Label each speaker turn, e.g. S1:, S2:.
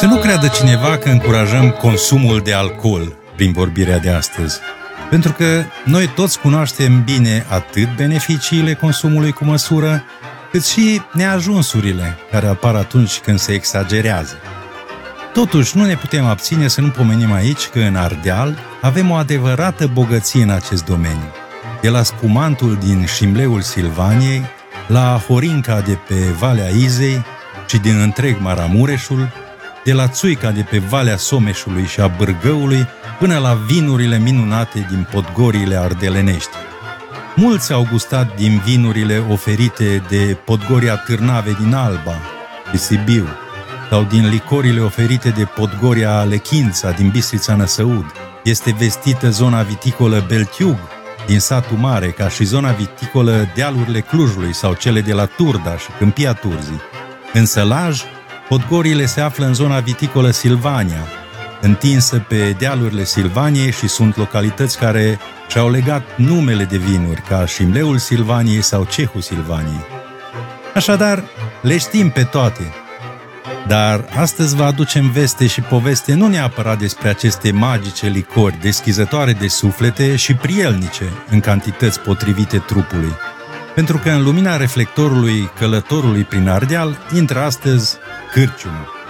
S1: Să nu creadă cineva că încurajăm consumul de alcool prin vorbirea de astăzi. Pentru că noi toți cunoaștem bine atât beneficiile consumului cu măsură, cât și neajunsurile care apar atunci când se exagerează. Totuși, nu ne putem abține să nu pomenim aici că în Ardeal avem o adevărată bogăție în acest domeniu. De la spumantul din șimleul Silvaniei, la horinca de pe Valea Izei și din întreg Maramureșul, de la țuica de pe Valea Someșului și a Bârgăului, până la vinurile minunate din podgoriile ardelenești. Mulți au gustat din vinurile oferite de Podgoria Târnave din Alba, de Sibiu, sau din licorile oferite de Podgoria Lechința din Bistrița Năsăud. Este vestită zona viticolă Beltiug din Satul Mare, ca și zona viticolă Dealurile Clujului sau cele de la Turda și Câmpia Turzii. În Sălaj, podgorile se află în zona viticolă Silvania, întinsă pe dealurile Silvaniei, și sunt localități care și-au legat numele de vinuri, ca Șimleul Silvaniei sau Cehul Silvaniei. Așadar, le știm pe toate. Dar astăzi vă aducem veste și poveste nu neapărat despre aceste magice licori deschizătoare de suflete și prielnice în cantități potrivite trupului. Pentru că în lumina reflectorului călătorului prin Ardeal intră astăzi cârciumul.